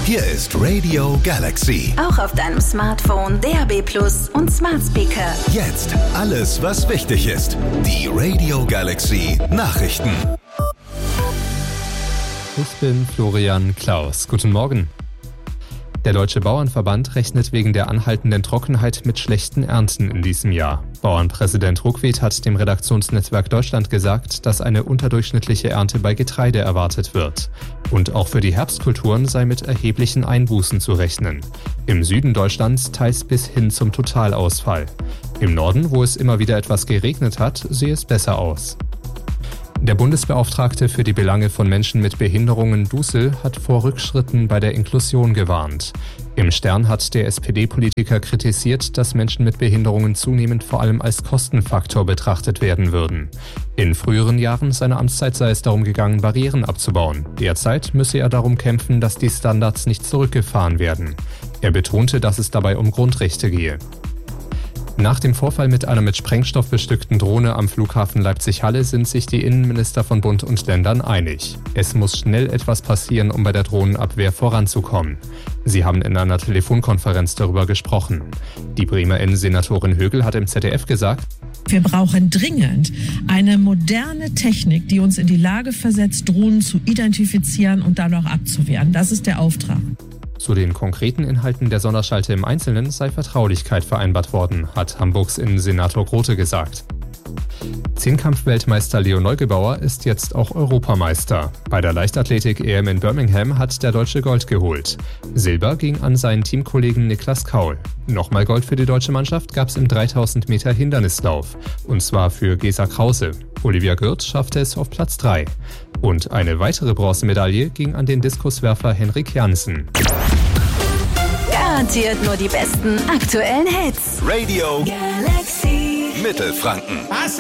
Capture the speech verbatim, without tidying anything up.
Hier ist Radio Galaxy. Auch auf deinem Smartphone, D A B Plus und Smart Speaker. Jetzt alles, was wichtig ist. Die Radio Galaxy Nachrichten. Ich bin Florian Klaus. Guten Morgen. Der Deutsche Bauernverband rechnet wegen der anhaltenden Trockenheit mit schlechten Ernten in diesem Jahr. Bauernpräsident Ruckwied hat dem Redaktionsnetzwerk Deutschland gesagt, dass eine unterdurchschnittliche Ernte bei Getreide erwartet wird. Und auch für die Herbstkulturen sei mit erheblichen Einbußen zu rechnen. Im Süden Deutschlands teils bis hin zum Totalausfall. Im Norden, wo es immer wieder etwas geregnet hat, sehe es besser aus. Der Bundesbeauftragte für die Belange von Menschen mit Behinderungen Dussel hat vor Rückschritten bei der Inklusion gewarnt. Im Stern hat der S P D-Politiker kritisiert, dass Menschen mit Behinderungen zunehmend vor allem als Kostenfaktor betrachtet werden würden. In früheren Jahren seiner Amtszeit sei es darum gegangen, Barrieren abzubauen. Derzeit müsse er darum kämpfen, dass die Standards nicht zurückgefahren werden. Er betonte, dass es dabei um Grundrechte gehe. Nach dem Vorfall mit einer mit Sprengstoff bestückten Drohne am Flughafen Leipzig-Halle sind sich die Innenminister von Bund und Ländern einig. Es muss schnell etwas passieren, um bei der Drohnenabwehr voranzukommen. Sie haben in einer Telefonkonferenz darüber gesprochen. Die Bremer Innensenatorin Högel hat im Z D F gesagt: Wir brauchen dringend eine moderne Technik, die uns in die Lage versetzt, Drohnen zu identifizieren und dann auch abzuwehren. Das ist der Auftrag. Zu den konkreten Inhalten der Sonderschalte im Einzelnen sei Vertraulichkeit vereinbart worden, hat Hamburgs Innensenator Grote gesagt. Zehnkampf-Weltmeister Leo Neugebauer ist jetzt auch Europameister. Bei der Leichtathletik-E M in Birmingham hat der Deutsche Gold geholt. Silber ging an seinen Teamkollegen Niklas Kaul. Nochmal Gold für die deutsche Mannschaft gab es im dreitausend Meter Hindernislauf. Und zwar für Gesa Krause. Olivia Gürt schaffte es auf Platz drei. Und eine weitere Bronzemedaille ging an den Diskuswerfer Henrik Jansen. Garantiert nur die besten aktuellen Hits. Radio Galaxy. Mittelfranken.